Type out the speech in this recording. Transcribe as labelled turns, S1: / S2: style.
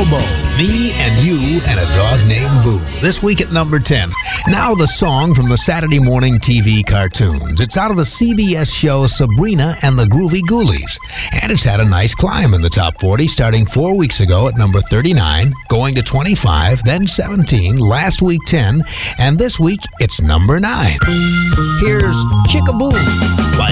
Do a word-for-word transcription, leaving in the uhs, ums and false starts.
S1: Bonobo, Me and You and a Dog Named Boo. This week at number ten. Now the song from the Saturday morning T V cartoons. It's out of the C B S show Sabrina and the Groovy Ghoulies. And it's had a nice climb in the top forty, starting four weeks ago at number thirty-nine, going to twenty-five, then seventeen, last week ten, and this week it's number nine. Here's Chickaboo by